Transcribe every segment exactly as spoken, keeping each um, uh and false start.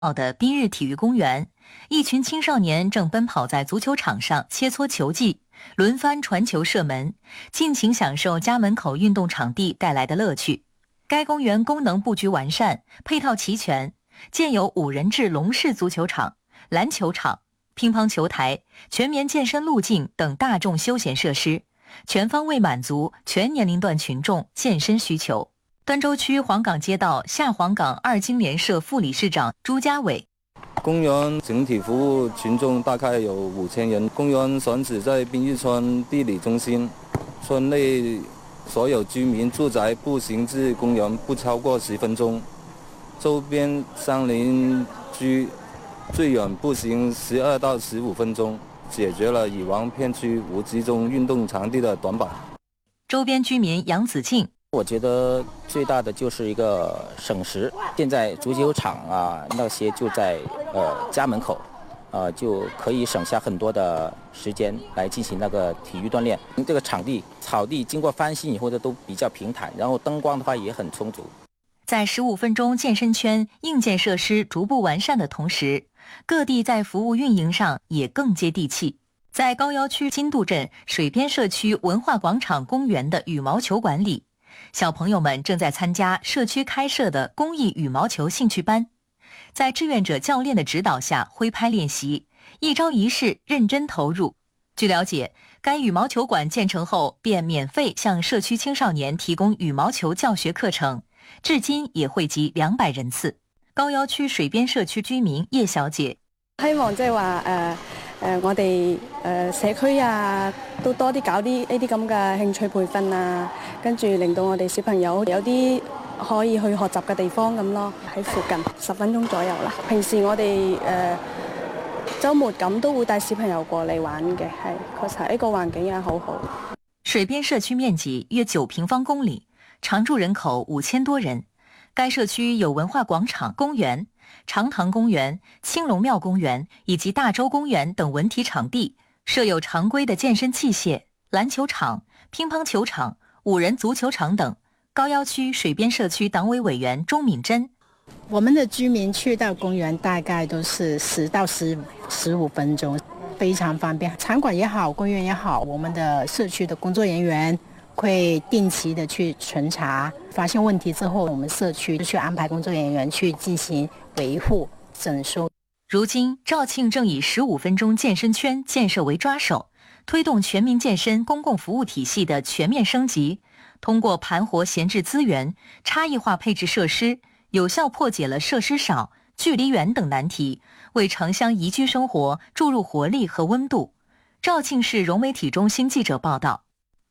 好的滨日体育公园，一群青少年正奔跑在足球场上切磋球技，轮番传球射门，尽情享受家门口运动场地带来的乐趣。该公园功能布局完善，配套齐全，建有五人制龙式足球场、篮球场、乒乓球台、全棉健身路径等大众休闲设施，全方位满足全年龄段群众健身需求。端州区黄岗街道下黄岗二金联社副理事长朱家伟， 公园整体服务群众大概有五千人。公园选址在滨日村地理中心，村内所有居民住宅步行至公园不超过十分钟，周边山林居最远步行十二到十五分钟，解决了以往片区无集中运动场地的短板。 周边居民杨子敬， 我觉得最大的就是一个省时，现在足球场啊那些就在呃家门口，呃就可以省下很多的时间来进行那个体育锻炼。这个场地草地经过翻新以后的都比较平坦，然后灯光的话也很充足。 在十五分钟健身圈硬件设施逐步完善的同时，各地在服务运营上也更接地气。在高要区金渡镇水边社区文化广场公园的羽毛球馆里，小朋友们正在参加社区开设的公益羽毛球兴趣班，在志愿者教练的指导下挥拍练习，一招一式认真投入。据了解，该羽毛球馆建成后便免费向社区青少年提供羽毛球教学課程，至今也惠及兩百人次。高要區水邊社區居民葉小姐， 希望即係話誒誒，我哋誒、呃、社區啊，都多啲搞啲呢啲咁嘅興趣培訓啊，跟住令到我哋小朋友有啲可以去學習嘅地方咁咯，喺附近十分鐘左右啦。平時我哋誒、呃、週末咁都會帶小朋友過嚟玩嘅，係確實呢個環境也好好。 水邊社區面積約九平方公里，常住人口五千多人。该社区有文化廣場公園、長塘公園、青龍廟公園以及大洲公園等文體場地，設有常規的健身器械、籃球場、乒乓球場、五人足球場等。高要區水邊社區黨委委員鍾敏珍， 我們的居民去到公園大概都是十到十十五分鐘，非常方便。場館也好，公園也好，我們的社區的工作人員會定期的去巡查，發現問題之後，我們社區就去安排工作人員去進行維護整修。 如今，肇慶正以十五分鐘健身圈建設為抓手，推動全民健身公共服務體系的全面升級。通過盤活閒置資源、差異化配置設施，有效破解了設施少、距離遠等難題，為城鄉宜居生活注入活力和溫度。肇慶市融媒體中心記者報道。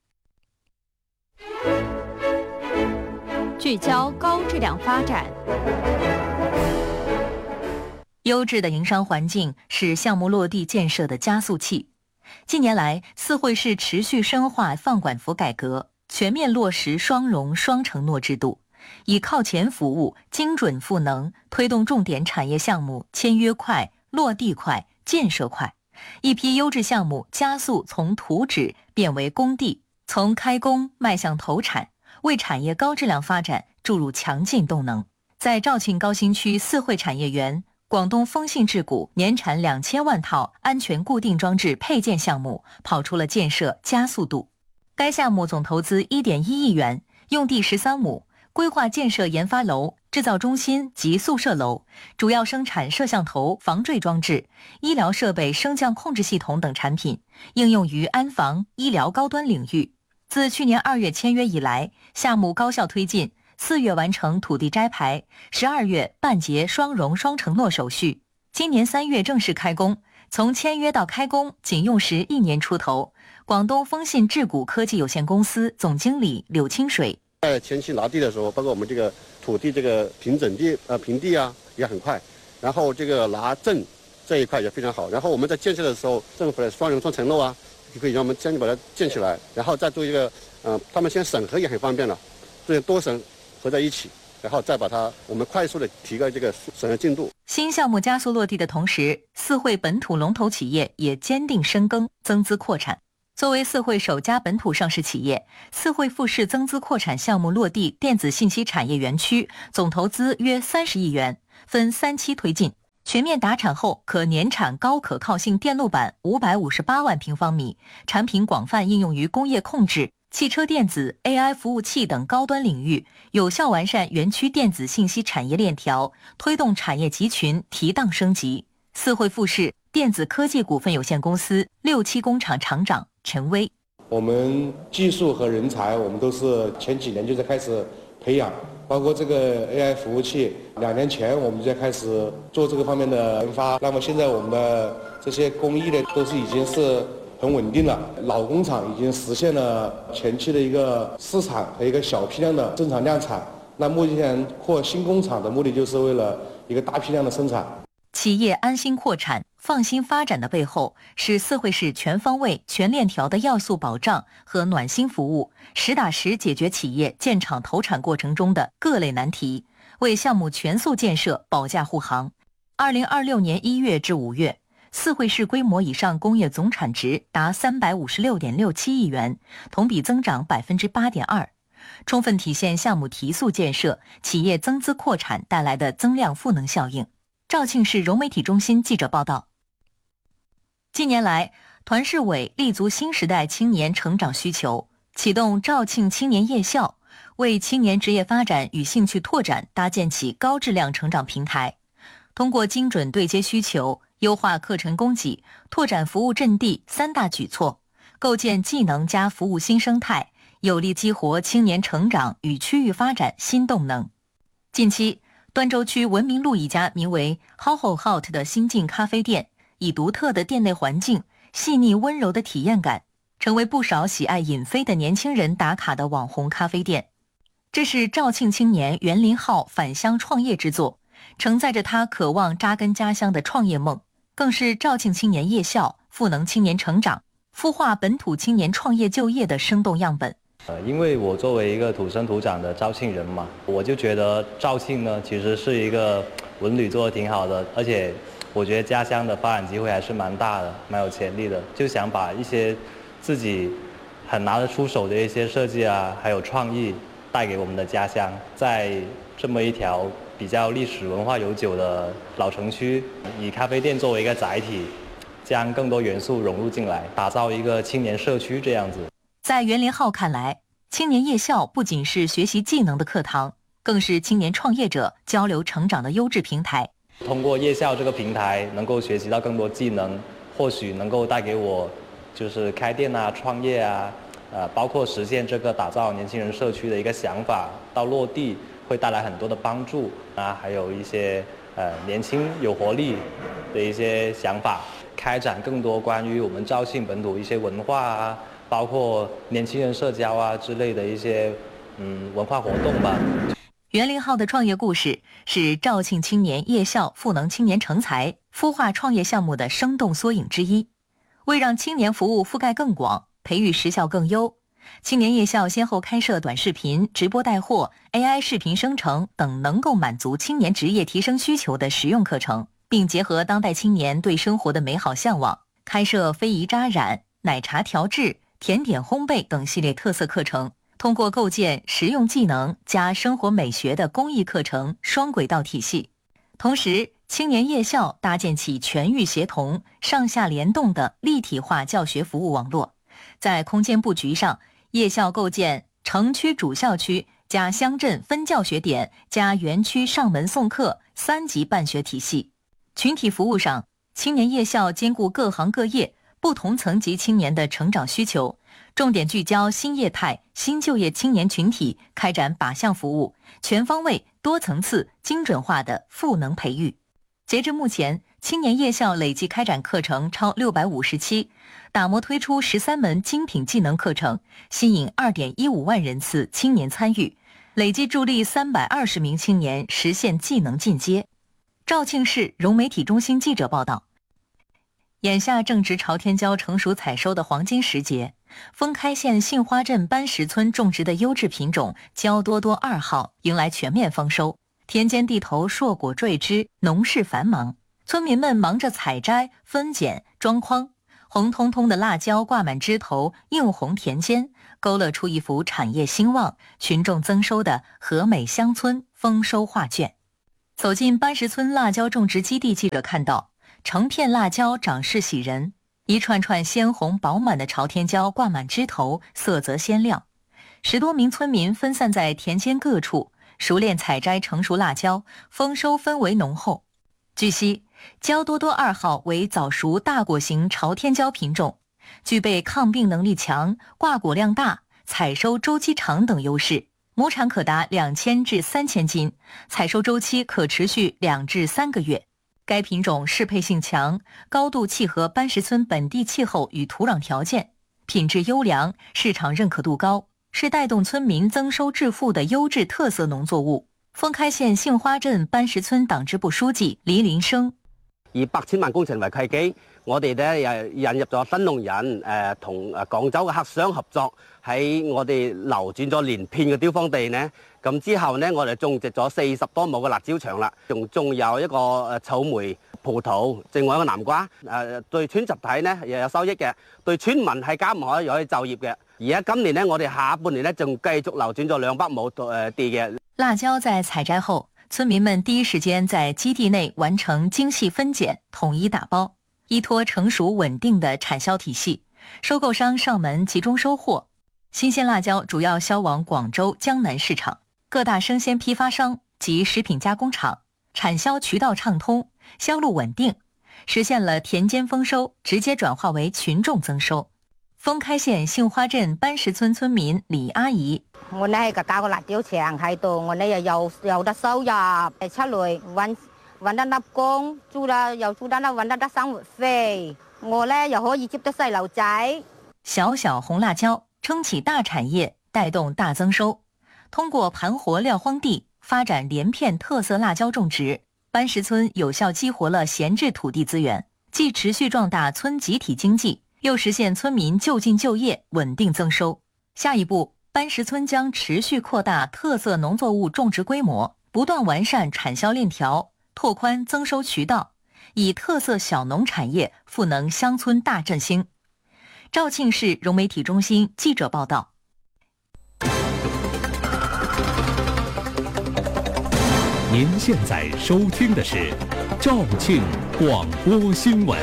聚焦高質量發展， 優質的營商環境是項目落地建設的加速器。近年來，四會市持續深化放管服改革，全面落實雙融雙承諾制度，以靠前服務、精準賦能，推動重點產業項目簽約快、落地快、建設快。一批優質項目加速從圖紙變為工地，從開工邁向投產，為產業高質量發展注入強勁動能。在肇慶高新區四會產業園，廣東風信智谷年產兩千萬套安全固定裝置配件項目跑出了建設加速度。該項目總投資一點一億元，用地十三畝，規劃建設研發樓、製造中心及宿舍樓，主要生產攝像頭防墜裝置、醫療設備升降控制系統等產品，應用於安防、醫療高端領域。自去年二月簽約以來，項目高效推進，四月完成土地摘牌，十二月辦結雙融雙承諾手續，今年三月正式開工。從簽約到開工僅用時一年出頭。廣東風信智谷科技有限公司總經理柳清水， 在前期拿地的時候，包括我們這個土地這個平整地、呃平地啊也很快，然後這個拿證這一塊也非常好。然後我們在建設的時候，政府的雙融雙承諾啊，就可以讓我們先把它建起來，然後再做一個，呃，他們現在審核也很方便了，所以多審合在一起。然後再把它，我們快速的提高這個審核進度。 新項目加速落地的同時，四會本土龍頭企業也堅定深耕，增資擴產。作為四會首家本土上市企業，四會復式增資擴產項目落地電子信息產業園區，總投資約三十億元，分三期推進。 全面达产后可年产高可靠性电路板五百五十八万平方米，产品广泛应用于工业控制、汽车电子、A I 服务器等高端领域，有效完善园区电子信息产业链条，推动产业集群提档升级。四会富士电子科技股份有限公司六期工厂厂长陈威： 我们技术和人才，我们都是前几年就在开始培养，包括这个 A I 服务器，两年前我们就在开始做这个方面的研发。那么现在我们的这些工艺呢，都是已经是很稳定了。老工厂已经实现了前期的一个试产和一个小批量的正常量产。那目前扩新工厂的目的就是为了一个大批量的生产。 企业安心扩产、放心发展的背后，是四会市全方位、全链条的要素保障和暖心服务，实打实解决企业建厂投产过程中的各类难题，为项目全速建设保驾护航。二零二六年一月至五月，四会市规模以上工业总产值达三百五十六点六七亿元，同比增长百分之八点二，充分体现项目提速建设、企业增资扩产带来的增量赋能效应。肇庆市融媒体中心记者报道。近年来，团市委立足新时代青年成长需求，启动肇庆青年夜校，为青年职业发展与兴趣拓展搭建起高质量成长平台。通过精准对接需求、优化课程供给、拓展服务阵地三大举措，构建技能加服务新生态，有力激活青年成长与区域发展新动能。近期，端州区文明路一家名为 How Hot 的新晋咖啡店，以独特的店内环境、细腻温柔的体验感，成为不少喜爱饮啡的年轻人打卡的网红咖啡店。这是肇庆青年袁林浩返乡创业之作，承载着他渴望扎根家乡的创业梦，更是肇庆青年夜校赋能青年成长、孵化本土青年创业就业的生动样本。 呃，因为我作为一个土生土长的肇庆人嘛，我就觉得肇庆呢其实是一个文旅做得挺好的，而且我觉得家乡的发展机会还是蛮大的，蛮有潜力的，就想把一些自己很拿得出手的一些设计啊，还有创意带给我们的家乡。在这么一条比较历史文化悠久的老城区，以咖啡店作为一个载体，将更多元素融入进来，打造一个青年社区这样子。 在袁林浩看来，青年夜校不仅是学习技能的课堂，更是青年创业者交流成长的优质平台。 通过夜校这个平台，能够学习到更多技能，或许能够带给我就是开店啊、创业啊，呃，包括实现这个打造年轻人社区的一个想法，到落地会带来很多的帮助啊，还有一些呃年轻有活力的一些想法，开展更多关于我们肇庆本土一些文化啊，包括年轻人社交啊之类的一些嗯文化活动吧。 袁林浩的创业故事是肇庆青年夜校赋能青年成才、孵化创业项目的生动缩影之一。为让青年服务覆盖更广，培育实效更优，青年夜校先后开设短视频、直播带货、A I 视频生成等能够满足青年职业提升需求的实用课程，并结合当代青年对生活的美好向往，开设非遗扎染、奶茶调制、甜点烘焙等系列特色课程，通过构建实用技能加生活美学的公益课程双轨道体系。同时，青年夜校搭建起全域协同、上下联动的立体化教学服务网络。在空间布局上，夜校构建城区主校区加乡镇分教学点加园区上门送课三级办学体系。群体服务上，青年夜校兼顾各行各业、不同层级青年的成长需求，重点聚焦新业态、新就业青年群体，开展靶向服务，全方位、多层次、精准化的赋能培育。截至目前，青年夜校累计开展课程超六百五十期，打磨推出十三门精品技能课程，吸引二点一五万人次青年参与，累计助力三百二十名青年实现技能进阶。肇庆市融媒体中心记者报道。眼下正值朝天椒成熟采收的黄金时节，封开县杏花镇班石村种植的优质品种椒多多二号迎来全面丰收，田间地头硕果缀枝，农事繁忙，村民们忙着采摘、分拣、装筐，红彤彤的辣椒挂满枝头，映红田间，勾勒出一幅产业兴旺、群众增收的和美乡村丰收画卷。 走进班石村辣椒种植基地，记者看到成片辣椒长势喜人，一串串鲜红饱满的朝天椒挂满枝头，色泽鲜亮。十多名村民分散在田间各处，熟练采摘成熟辣椒，丰收氛围浓厚。据悉，椒多多二号为早熟大果型朝天椒品种，具备抗病能力强、挂果量大、采收周期长等优势，亩产可达两千至三千斤，采收周期可持续两至三个月。该品种适配性强，高度契合班石村本地气候与土壤条件，品质优良，市场认可度高，是带动村民增收致富的优质特色农作物。封開縣杏花鎮班石村黨支部書記李林生， 以百千萬工程為契機，我哋咧又引入咗新農人，誒同誒廣州嘅黑商合作，喺我哋流轉咗連片嘅雕荒地呢。咁之後呢，我哋種植咗四十多畝嘅辣椒場啦，仲仲有一個誒草莓、葡萄，另外一個南瓜，誒對村集體呢又有收益嘅，對村民係加唔可以可以就業嘅。而家今年呢，我哋下半年呢仲繼續流轉咗兩百畝誒地嘅。 辣椒在採摘後，村民們第一時間在基地內完成精細分揀，統一打包，依託成熟穩定的產銷體系，收購商上門集中收貨。新鮮辣椒主要銷往廣州、江南市場，各大生鮮批發商及食品加工廠，產銷渠道暢通，銷路穩定，實現了田間豐收直接轉化為群眾增收。封開縣杏花鎮班石村村民李阿姨， 我呢係搞個辣椒場喺度，我呢又有有得收入，出嚟揾揾得粒工，租啦又租得啦，揾得得生活費，我呢又可以接得細路仔。 小小紅辣椒撐起大產業，帶動大增收。通過盤活撂荒地，發展連片特色辣椒種植，班石村有效激活了閒置土地資源，既持續壯大村集體經濟，又實現村民就近就業、穩定增收。下一步，班石村將持續擴大特色農作物種植規模，不斷完善產銷鏈條，拓寬增收渠道，以特色小農產業賦能鄉村大振興。肇慶市融媒體中心記者報道。 您現在收聽的是肇慶廣播新聞。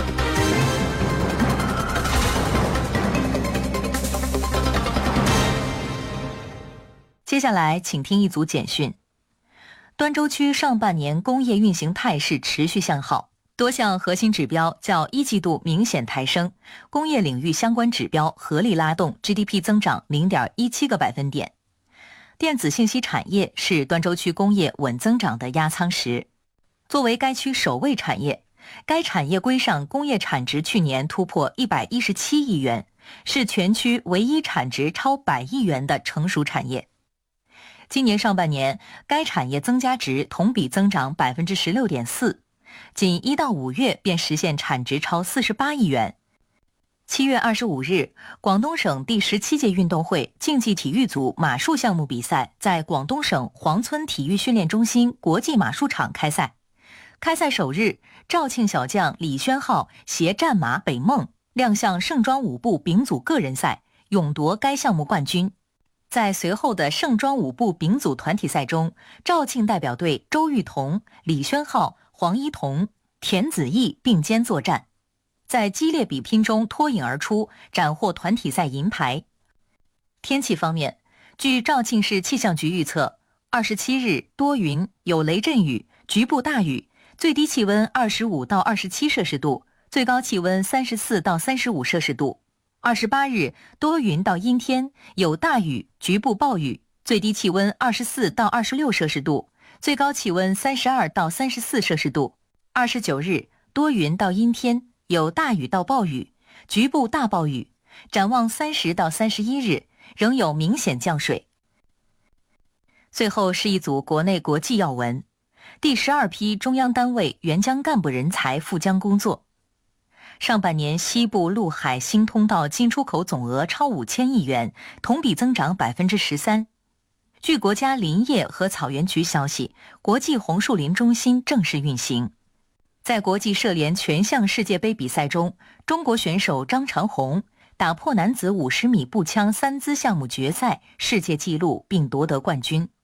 接下來，請聽一組簡訊。端州區上半年工業運行態勢持續向好，多項核心指標較一季度明顯抬升，工業領域相關指標合力拉動 G D P 增長 零點一七 個百分點。電子信息產業是端州區工業穩增長的壓艙石。作為該區首位產業，該產業規上工業產值去年突破一百一十七億元，是全區唯一產值超百億元的成熟產業。今年上半年，該產業增加值同比增長 百分之十六點四， 僅一到五月便實現產值超四十八億元。七月二十五日，廣東省第十七屆運動會競技體育組馬術項目比賽在廣東省黃村體育訓練中心國際馬術場開賽。開賽首日，肇慶小將李宣浩攜戰馬北夢亮相盛裝舞步丙組個人賽，勇奪該項目冠軍。在隨後的盛裝舞步丙組團體賽中，肇慶代表隊周玉彤、李宣浩、黃一彤、田子毅並肩作戰，在激烈比拼中脫穎而出，斬獲團體賽銀牌。天氣方面，據肇慶市氣象局預測，二十七日多雲，有雷陣雨，局部大雨，最低氣溫二十五到二十七攝氏度，最高氣溫三十四到三十五攝氏度。二十八日多雲到陰天，有大雨，局部暴雨，最低氣溫二十四到二十六攝氏度，最高氣溫三十二到三十四攝氏度。二十九日多雲到陰天，有大雨到暴雨，局部大暴雨。展望三十到三十一日，仍有明顯降水。最後是一組國內國際要聞。第十二批中央單位援疆幹部人才赴疆工作。上半年西部陸海新通道進出口總額超五千億元，同比增長百分之十三。據國家林業和草原局消息，國際紅樹林中心正式運行。在國際射聯全項世界盃比賽中，中國選手張長虹打破男子五十米步槍三姿項目決賽世界紀錄並奪得冠軍。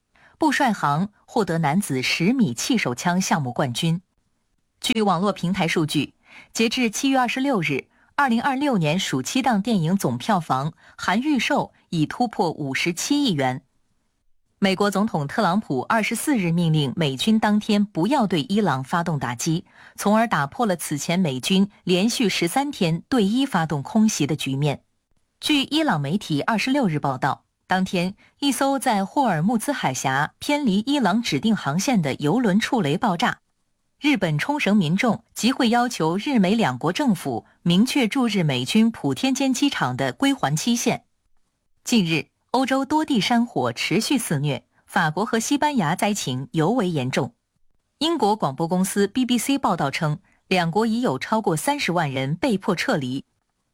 步帅航获得男子十米气手枪项目冠军。据网络平台数据，截至七月二十六日，二零二六年暑期档电影总票房含预售已突破五十七亿元。美国总统特朗普二十四日命令美军当天不要对伊朗发动打击，从而打破了此前美军连续十三天对伊发动空袭的局面。据伊朗媒体二十六日报道，当天一艘在霍尔木兹海峡偏离伊朗指定航线的油轮触雷爆炸。日本冲绳民众集会要求日美两国政府明确驻日美军普天间机场的归还期限。近日，欧洲多地山火持续肆虐，法国和西班牙灾情尤为严重。英国广播公司 B B C 报道称，两国已有超过三十万人被迫撤离。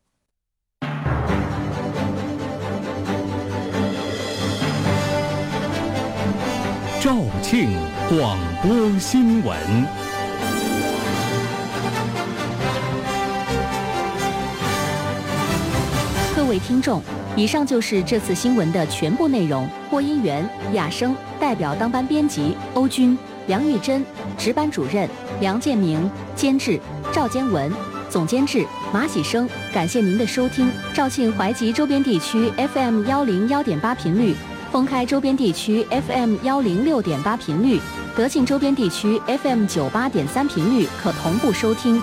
肇庆广播新闻。 各位听众，以上就是这次新闻的全部内容。播音员雅生，代表当班编辑欧军、梁玉珍，值班主任梁建明，监制赵坚文，总监制马喜生。感谢您的收听。肇庆淮吉周边地区 F M 幺零幺点八频率，封开周边地区 F M 幺零六点八频率，德庆周边地区 F M 九八点三频率可同步收听。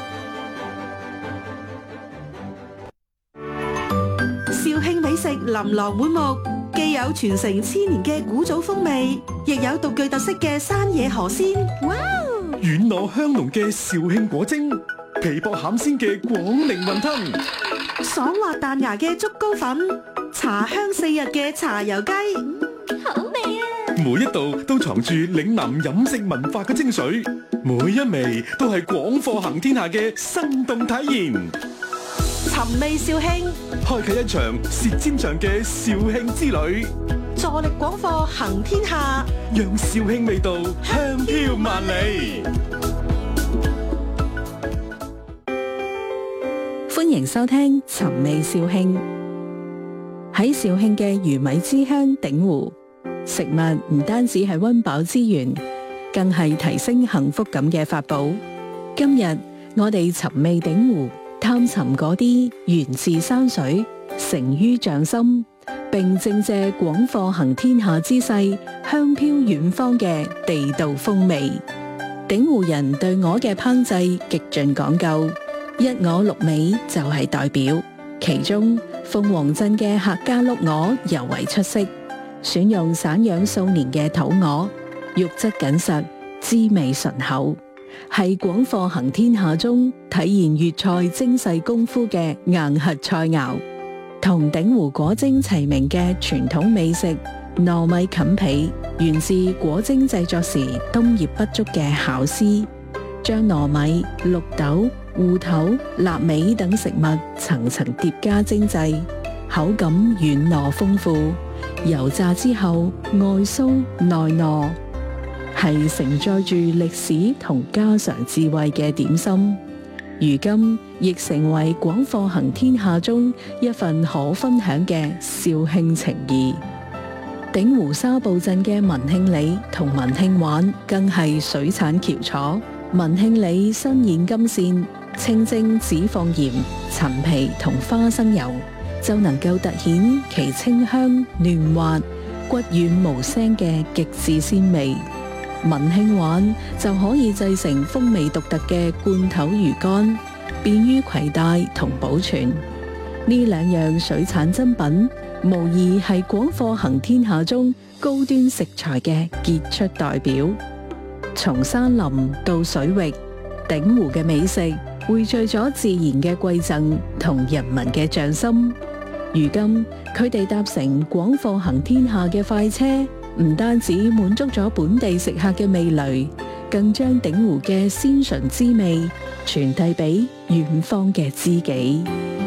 肇慶美食琳琅滿目，既有傳承千年嘅古早風味，亦有獨具特色嘅山野河鮮。哇！ 軟糯香濃嘅肇慶果蒸，皮薄餡鮮嘅廣寧雲吞， 爽滑彈牙嘅竹糕粉，茶香四溢嘅茶油雞，好味啊！ 每一道都藏住嶺南飲食文化嘅精髓，每一味都係廣貨行天下嘅生動體驗。 尋味肇慶， 開啟一場舌尖上嘅肇慶之旅， 助力廣貨行天下， 讓肇慶味道香飄萬里。 歡迎收聽尋味肇慶。喺肇慶嘅魚米之鄉鼎湖，食物唔單止係溫飽之源，更係提升幸福感嘅法寶。今日我哋尋味鼎湖，探尋嗰啲源自山水、成於匠心，並正借廣貨行天下之勢，香飄遠方嘅地道風味。鼎湖人對鵝嘅烹製極盡講究，一鵝六尾就係代表。其中鳳凰鎮嘅客家碌鵝尤為出色，選用散養數年嘅土鵝，肉質緊實，滋味醇厚，係廣貨行天下中體現粵菜精細功夫嘅硬核菜肴。同鼎湖果蒸齊名嘅傳統美食糯米冚皮，源自果蒸製作時冬葉不足嘅巧思，將糯米、綠豆、芋頭、臘味等食物層層疊加精製，口感軟糯豐富，油炸之後外酥內糯，係承載住歷史同家常智慧嘅點心。如今亦成為廣貨行天下中一份可分享嘅肇慶情誼。鼎湖沙埗鎮嘅文慶里同文慶丸更係水產翹楚。文慶里新鮮金線，清蒸只放鹽、陳皮同花生油，就能夠突顯其清香嫩滑、骨軟無腥嘅極致鮮味。文慶丸就可以製成風味獨特嘅罐頭魚乾，便於攜帶同保存。呢兩樣水產珍品，無疑係廣貨行天下中高端食材嘅傑出代表。從山林到水域，鼎湖嘅美食匯聚咗自然嘅饋贈同人民嘅匠心。如今佢哋搭乘廣貨行天下嘅快車，唔單止滿足咗本地食客嘅味蕾，更將鼎湖嘅鮮醇滋味傳遞俾遠方嘅知己。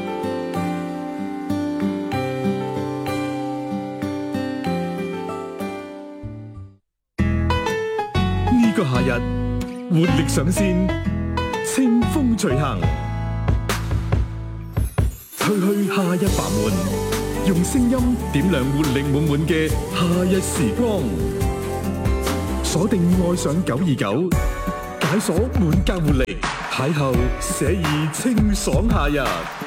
呢個夏日活力上線，清風隨行，吹去夏日煩悶，用聲音點亮活力滿滿嘅夏日時光。 鎖定愛上九二九，解鎖滿格活力，邂逅寫意清爽夏日。